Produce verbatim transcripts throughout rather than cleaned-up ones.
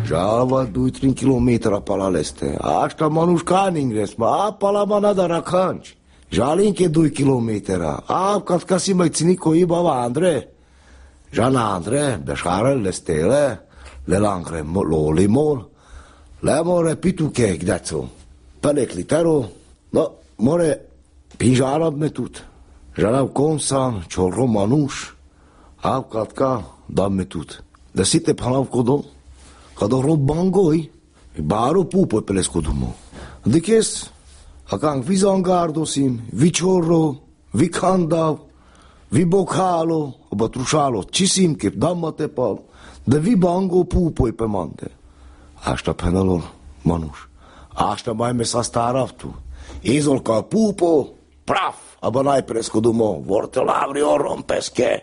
Žalva doi trei kilometra pala leste. Asta manuš kaningres, ma pala manada rakanč. Žalinke doi kilometra. A kad kasi mai ciniko i baba Andre. Žana Andre, bešare lestele, le langre lo limol. Le more pituke gdaco. Pelek litero, no, more pinžarab me tut. Žanav konsan, čorro manuš. A kad ka dam me tut. Da site panav kodol. Kada rob bangoi, baro pupo pelesco dumo. De kes, akang vi zangardosim, vi chorro, vi kandav, vi bocalo, bătrușalo, cisim che damma te pal, de vi bango pupo pe mante. Asta penalor, manuș. Asta mai me sa staraftu. Izol ca pupo, praf, abanai pelesco dumo, vorte lavri o rompesche.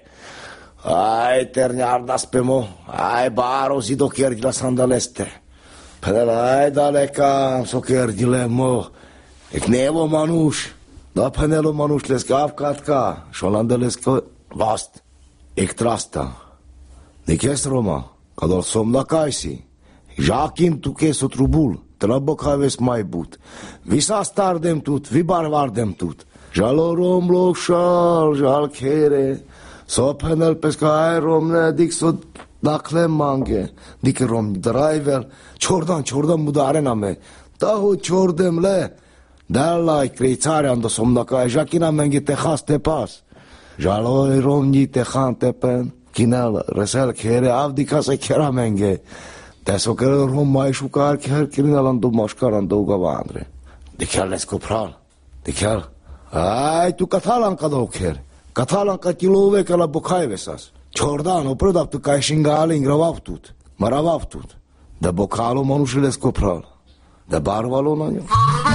Ai, terniardas pe mo, ai, baro, zido chergi la sandaleste. Pedele, ai, dale cam, so chergile, mo. E knevo manuș, da penelo manuș leska avkatka, šolanda leska vast. E trasta. Nikes Roma, kadol somna kaisi. Jakim tu keso trubul, trabokaves mai but. Visa stardem tut, vi barvardem tut. Jalo rom lo shal, jal khere. So penel pesca ai romne dik so dakle mange dik rom driver çordan çordan mudare name tahu çordem le dalla crețare ando somnaka jakina menge te haste pas jalo romni te khante pen kinal resel khere avdika se khera menge te so kere rom mai shukar kher kinal ando moshkar ando gavandre dikhal lesko pral dikhal ai tu katalan kado kher Katalan ca kilove ca la Bocaiovesas. Ciordano, prodaptu ca șingale ingravavtut, maravavtut. Da bocalo manușile scopral. Da barvalo na njo.